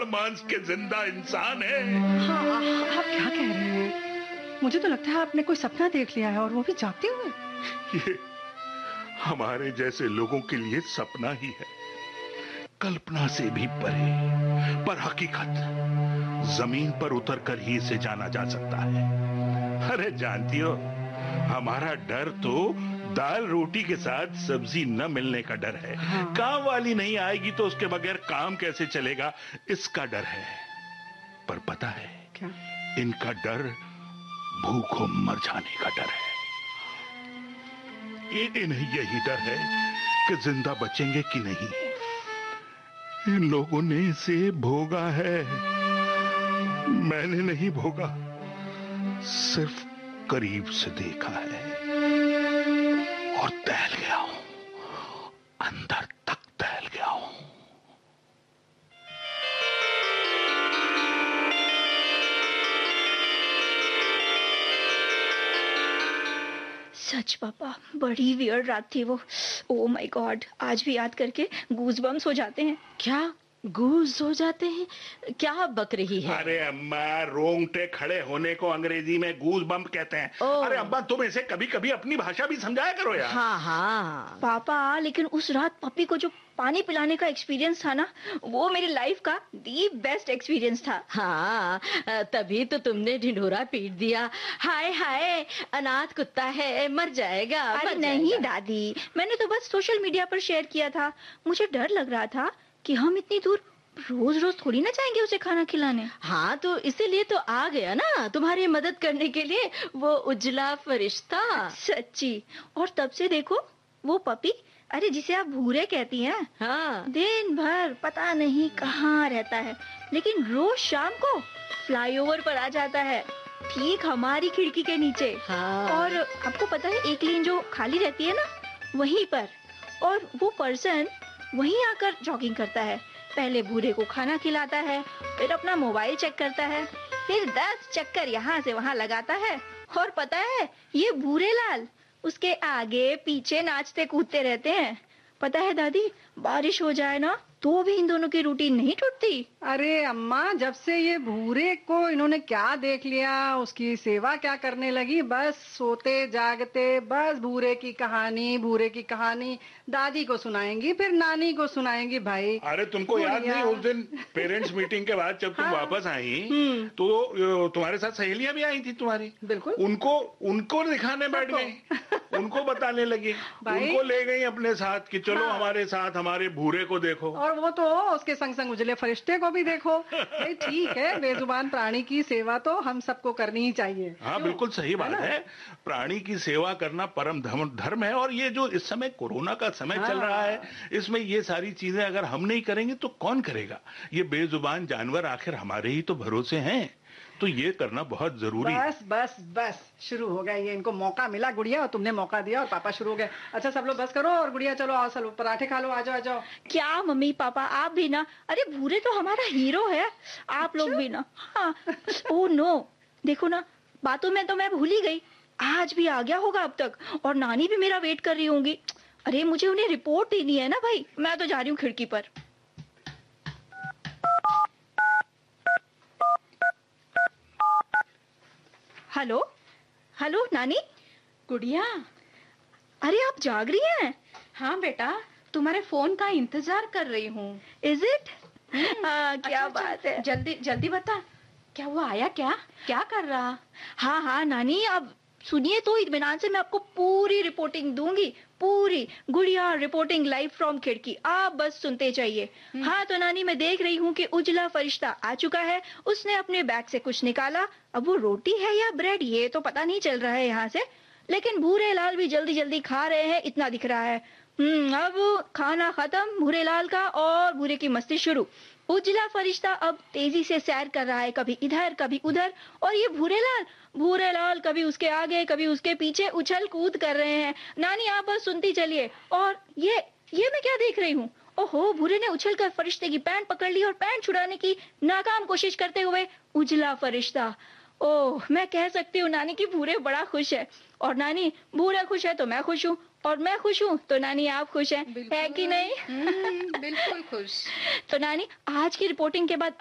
हाड़ मांस के जिंदा इंसान है। हाँ, आप क्या कह रहे हैं? मुझे तो लगता है आपने कोई सपना देख लिया है, और वो भी जागते हुए। ये हमारे जैसे लोगों के लिए सपना ही है, कल्पना से भी परे, पर हकीकत जमीन पर उतरकर ही इसे जाना जा सकता है। अरे जानती हो, हमारा डर तो दाल रोटी के साथ सब्जी न मिलने का डर है। हाँ। काम वाली नहीं आएगी तो उसके बगैर काम कैसे चलेगा, इसका डर है। पर पता है क्या? इनका डर भूखों मर जाने का डर है। इन्हें यही डर है कि जिंदा बचेंगे कि नहीं। इन लोगों ने इसे भोगा है, मैंने नहीं भोगा, सिर्फ करीब से देखा है और टहल गया हूं, अंदर तक टहल गया हूं। सच पापा, बड़ी वियर्ड रात थी वो। ओह माय गॉड, आज भी याद करके गूज़बम्प्स हो जाते हैं। क्या गूज हो जाते हैं? क्या बक रही है? अरे अम्मा, रोंगटे खड़े होने को अंग्रेजी में गूज बम्प कहते हैं। अरे अम्मा, तुम इसे कभी कभी अपनी भाषा भी समझाया करो यार। हाँ हाँ पापा, लेकिन उस रात पप्पी को जो पानी पिलाने का एक्सपीरियंस था ना, वो मेरी लाइफ का दी बेस्ट एक्सपीरियंस था। हाँ, तभी तो तुमने ढिंढोरा पीट दिया। हाय हाय, अनाथ कुत्ता है, मर जाएगा। अरे नहीं दादी, मैंने तो बस सोशल मीडिया पर शेयर किया था। मुझे डर लग रहा था कि हम इतनी दूर रोज रोज थोड़ी ना जाएंगे उसे खाना खिलाने। हाँ, तो इसीलिए तो आ गया ना, तुम्हारी मदद करने के लिए, वो उजला फरिश्ता। सच्ची। और तब से देखो, वो पपी, अरे जिसे आप भूरे कहती हैं, हाँ, दिन भर पता नहीं कहाँ रहता है, लेकिन रोज शाम को फ्लाईओवर पर आ जाता है, ठीक हमारी खिड़की के नीचे। हाँ। और आपको पता है, एक लेन जो खाली रहती है ना, वहीं पर, और वो पर्सन वहीं आकर जॉगिंग करता है। पहले भूरे को खाना खिलाता है, फिर अपना मोबाइल चेक करता है, फिर 10 चक्कर यहाँ से वहाँ लगाता है। और पता है, ये भूरे लाल उसके आगे पीछे नाचते कूदते रहते हैं। पता है दादी, बारिश हो जाए ना तो भी इन दोनों की रूटीन नहीं टूटती। अरे अम्मा, जब से ये भूरे को इन्होंने क्या देख लिया, उसकी सेवा क्या करने लगी, बस सोते जागते बस भूरे की कहानी दादी को सुनाएंगी, फिर नानी को सुनाएंगी। भाई, अरे तुमको याद नहीं, उस दिन पेरेंट्स मीटिंग के बाद जब तुम हाँ। वापस आई तो तुम्हारे साथ सहेलियां भी आई थी तुम्हारी। बिल्कुल। उनको दिखाने बैठ गई, उनको बताने लगी, उनको ले गई अपने साथ कि चलो हमारे साथ हमारे भूरे को देखो। और वो तो उसके संग संग उजले फरिश्ते को भी देखो। भाई ठीक है, बेजुबान प्राणी की सेवा तो हम सबको करनी ही चाहिए। हाँ, बिल्कुल सही बात है। प्राणी की सेवा करना परम धर्म है। और ये जो इस समय कोरोना का समय चल रहा है, इसमें ये सारी चीजें अगर हम नहीं करेंगे तो कौन करेगा? ये बेजुबान जानवर आखिर हमारे ही तो भरोसे हैं, तो ये करना बहुत जरूरी है। बस शुरू हो गया ये, इनको मौका मिला गुड़िया, और तुमने मौका दिया और पापा शुरू हो गए। अच्छा सब लोग बस करो, और गुड़िया चलो आओ, सब पराठे खा लो, आ जाओ। क्या मम्मी पापा, आप भी ना? अरे भूरे तो हमारा हीरो है, आप लोग भी ना। हाँ। ओह नो, देखो ना, बातों में तो मैं भूल ही गई, आज भी आ गया होगा अब तक, और नानी भी मेरा वेट कर रही होंगी। अरे मुझे उन्हें रिपोर्ट देनी है ना भाई, मैं तो जा रही हूँ खिड़की पर। हेलो नानी। गुड़िया, अरे आप जाग रही हैं? हाँ बेटा, तुम्हारे फोन का इंतजार कर रही हूँ। Is it? क्या बात है। जल्दी बता, क्या वो आया? क्या कर रहा? हाँ नानी, अब सुनिए तो इत्मीनान से मैं आपको पूरी रिपोर्टिंग दूंगी, पूरी। गुड़िया रिपोर्टिंग लाइव फ्रॉम खिड़की, आप बस सुनते जाइए। हाँ तो नानी, मैं देख रही हूँ कि उजला फरिश्ता आ चुका है। उसने अपने बैग से कुछ निकाला, अब वो रोटी है या ब्रेड ये तो पता नहीं चल रहा है यहाँ से, लेकिन भूरे लाल भी जल्दी जल्दी खा रहे हैं, इतना दिख रहा है। अब खाना खत्म भूरे लाल का, और भूरे की मस्ती शुरू। उजला फरिश्ता अब तेजी से सैर कर रहा है, कभी इधर कभी उधर, और ये भूरे लाल कभी उसके आगे कभी उसके पीछे उछल कूद कर रहे हैं। नानी आप बस सुनती चलिए। और ये मैं क्या देख रही हूँ? ओहो, भूरे ने उछलकर फरिश्ते की पैंट पकड़ ली और पैंट छुड़ाने की नाकाम कोशिश करते हुए उजला फरिश्ता। ओह, मैं कह सकती हूँ नानी कि भूरे बड़ा खुश है, और नानी भूरे खुश है तो मैं खुश हूँ, और मैं खुश हूँ तो नानी आप खुश हैं, है कि नहीं? बिल्कुल खुश। तो नानी, आज की रिपोर्टिंग के बाद